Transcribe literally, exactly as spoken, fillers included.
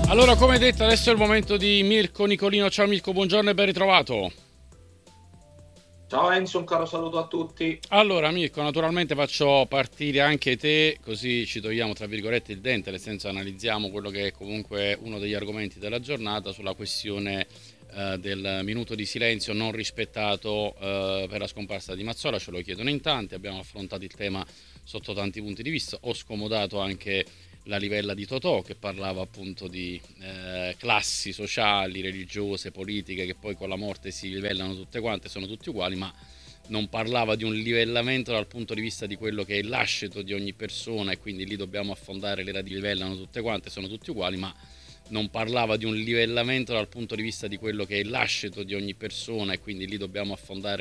Allora, come detto, adesso è il momento di Mirko Nicolino. Ciao Mirko, buongiorno e ben ritrovato. Ciao Enzo, un caro saluto a tutti. Allora Mirko, naturalmente faccio partire anche te, così ci togliamo tra virgolette il dente, nel senso analizziamo quello che è comunque uno degli argomenti della giornata sulla questione eh, del minuto di silenzio non rispettato eh, per la scomparsa di Mazzola. Ce lo chiedono in tanti, abbiamo affrontato il tema sotto tanti punti di vista, ho scomodato anche la livella di Totò che parlava appunto di eh, classi sociali, religiose, politiche che poi con la morte si livellano tutte quante, sono tutti uguali, ma non parlava di un livellamento dal punto di vista di quello che è il lascito di ogni persona e quindi lì dobbiamo affondare le radici, livellano tutte quante, sono tutti uguali, ma non parlava di un livellamento dal punto di vista di quello che è il lascito di ogni persona e quindi lì dobbiamo affondare